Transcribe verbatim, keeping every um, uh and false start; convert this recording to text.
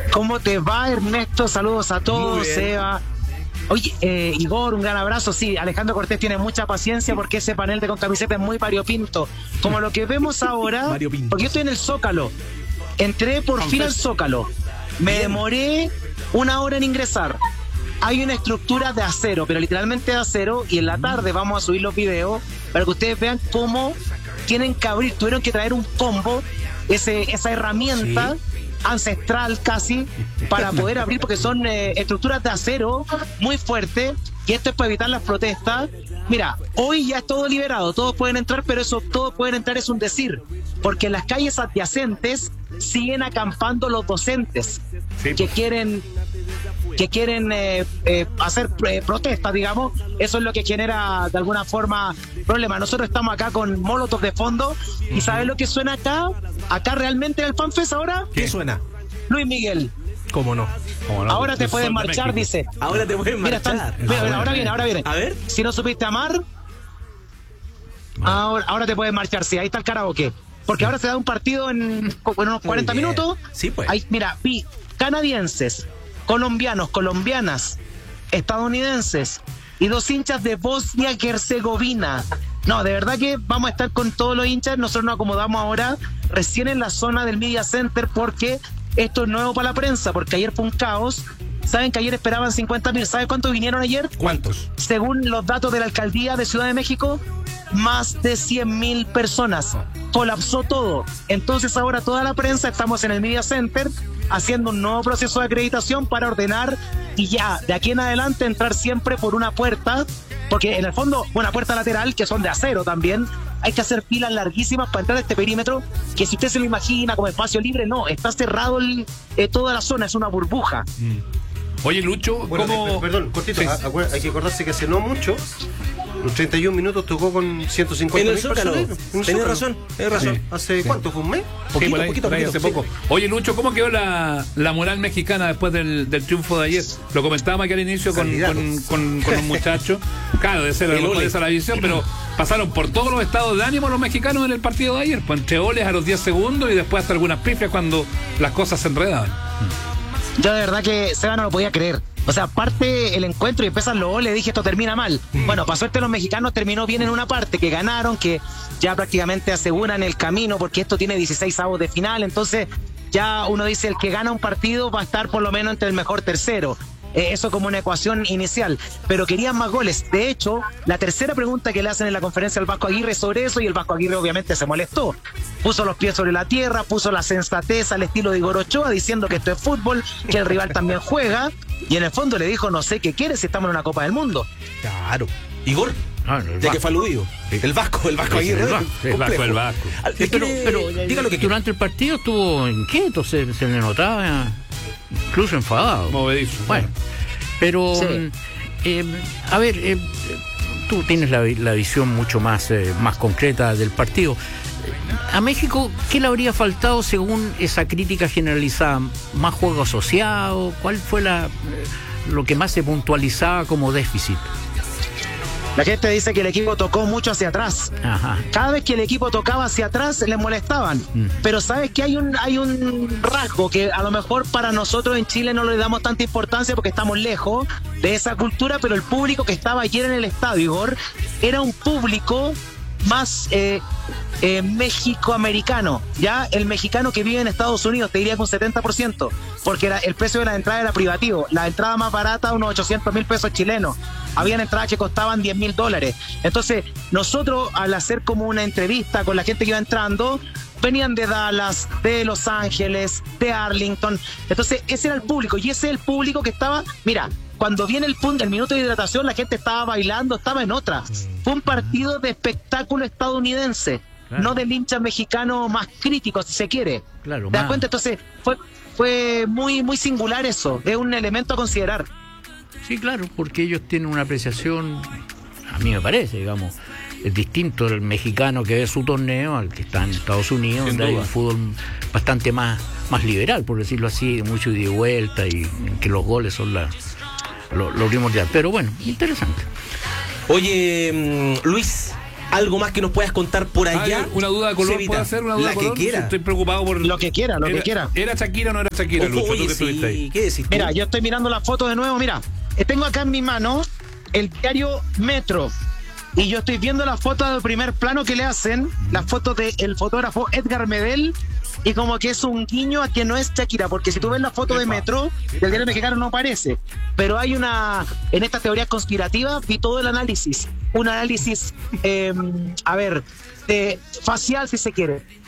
¿Cómo te va, Ernesto? Saludos a todos, Eva. Oye, eh, Igor, un gran abrazo. Sí, Alejandro Cortés tiene mucha paciencia porque ese panel de con camiseta es muy variopinto. Como lo que vemos ahora, porque yo estoy en el Zócalo. Entré por fin al Zócalo. Me demoré una hora en ingresar. Hay una estructura de acero, pero literalmente de acero, y en la tarde vamos a subir los videos para que ustedes vean cómo tienen que abrir. Tuvieron que traer un combo, ese, esa herramienta sí. ancestral casi, para poder abrir, porque son eh, estructuras de acero muy fuertes, y esto es para evitar las protestas. Mira, hoy ya es todo liberado, todos pueden entrar, pero eso todos pueden entrar es un decir, porque en las calles adyacentes siguen acampando los docentes sí, que pues. quieren que quieren eh, eh, hacer eh, protestas, digamos. Eso es lo que genera de alguna forma problemas. Nosotros estamos acá con Molotov de fondo, y uh-huh. ¿sabes lo que suena acá? Acá realmente en el FanFest ahora. ¿Qué suena? Luis Miguel. ¿Cómo no? ¿Cómo no? Ahora te el pueden marchar, dice. Ahora te pueden Mira, marchar. Están, mira, ahora viene, ahora viene. A ver. Si no supiste amar, ahora, ahora te pueden marchar, sí, ahí está el karaoke. Porque sí. ahora se da un partido en, en unos cuarenta minutos. Sí, pues. Ahí, mira, vi canadienses, colombianos, colombianas, estadounidenses y dos hinchas de Bosnia y Herzegovina. No, de verdad que vamos a estar con todos los hinchas. Nosotros nos acomodamos ahora recién en la zona del Media Center porque esto es nuevo para la prensa, porque ayer fue un caos. Saben que ayer esperaban cincuenta mil. ¿Saben cuántos vinieron ayer? ¿Cuántos? Según los datos de la alcaldía de Ciudad de México, más de cien mil personas. Colapsó todo. Entonces ahora toda la prensa estamos en el Media Center haciendo un nuevo proceso de acreditación para ordenar y ya de aquí en adelante entrar siempre por una puerta, porque en el fondo una puerta lateral que son de acero también. Hay que hacer filas larguísimas para entrar a este perímetro que si usted se lo imagina como espacio libre, no, está cerrado el, eh, toda la zona, es una burbuja. Mm. Oye, Lucho, bueno, ¿cómo...? Eh, perdón, cortito, sí. a, hay que acordarse que hace no mucho, los treinta y un minutos tocó con ciento cincuenta mil personas. Tenés razón, tenés razón. Sí. ¿Hace sí. cuánto? ¿Fue un mes? Poquito, sí, por ahí, poquito, por ahí poquito, hace sí. poco. Oye, Lucho, ¿cómo quedó la, la moral mexicana después del, del triunfo de ayer? Lo comentábamos aquí al inicio con, con, con, con un muchacho. Claro, de ser de esa la visión, pero pasaron por todos los estados de ánimo los mexicanos en el partido de ayer. Pues entre oles a los diez segundos y después hasta algunas pifias cuando las cosas se enredaban. Yo de verdad que Seba no lo podía creer. O sea, parte el encuentro y empiezan los goles, dije esto termina mal. Mm. Bueno, para suerte los mexicanos terminó bien en una parte, que ganaron, que ya prácticamente aseguran el camino, porque esto tiene dieciséis avos de final, entonces ya uno dice el que gana un partido va a estar por lo menos entre el mejor tercero. Eh, eso como una ecuación inicial, pero querían más goles. De hecho, la tercera pregunta que le hacen en la conferencia al Vasco Aguirre sobre eso, y el Vasco Aguirre obviamente se molestó, puso los pies sobre la tierra, puso la sensatez al estilo de Igor Ochoa, diciendo que esto es fútbol, que el rival también juega, y en el fondo le dijo, no sé qué quieres si estamos en una Copa del Mundo. Claro. Igor, ah, ¿de qué fue aludido? Sí. El Vasco, el Vasco Aguirre. El Vasco, el Vasco, el Vasco. Sí, pero, pero diga lo que durante quiera. El partido estuvo inquieto, se, se le notaba incluso enfadado. Movedizo. Bueno, pero sí. eh, a ver, eh, tú tienes la, la visión mucho más, eh, más concreta del partido. A México, ¿qué le habría faltado según esa crítica generalizada? ¿Más juego asociado? ¿Cuál fue la, eh, lo que más se puntualizaba como déficit? La gente dice que el equipo tocó mucho hacia atrás. Ajá. Cada vez que el equipo tocaba hacia atrás les molestaban. Mm. Pero sabes que hay un hay un rasgo que a lo mejor para nosotros en Chile no le damos tanta importancia porque estamos lejos de esa cultura, pero el público que estaba ayer en el estadio, Igor, era un público más eh, eh, México-americano, ya el mexicano que vive en Estados Unidos, te diría que un setenta por ciento, porque era, el precio de la entrada era privativo, la entrada más barata unos ochocientos mil pesos chilenos, habían entradas que costaban diez mil dólares, entonces nosotros al hacer como una entrevista con la gente que iba entrando, venían de Dallas, de Los Ángeles, de Arlington, entonces ese era el público, y ese es el público que estaba, mira, cuando viene el punto, el minuto de hidratación, la gente estaba bailando, estaba en otra. Fue un partido de espectáculo estadounidense, claro. No del hincha mexicano más crítico, si se quiere. Claro, ¿te das cuenta? Entonces, fue, fue muy, muy singular eso, es un elemento a considerar. Sí, claro, porque ellos tienen una apreciación, a mí me parece, digamos, es distinto el mexicano que ve su torneo al que está en Estados Unidos, Sin donde duda. hay un fútbol bastante más, más liberal, por decirlo así, mucho ida y vuelta, y que los goles son la... Lo, lo primordial, pero bueno, interesante. Oye, Luis, ¿Algo más que nos puedas contar por allá? Ah, una duda de color, Cevita, ¿puede hacer una duda la de color? que quiera. Estoy preocupado por... Lo que quiera, lo era, que quiera. ¿Era Shakira o no era Shakira, Ojo, Lucho? Tú oye, que estuviste ahí. sí. ¿Qué decís tú? Mira, yo estoy mirando la foto de nuevo, mira. Tengo acá en mi mano el diario Metro. Y yo estoy viendo la foto del primer plano que le hacen, la foto del fotógrafo Edgar Medel, y como que es un guiño a que no es Shakira, porque si tú ves la foto de Metro, del diario mexicano no aparece. Pero hay una, en esta teoría conspirativa, vi todo el análisis. Un análisis, eh, a ver, de, facial si se quiere.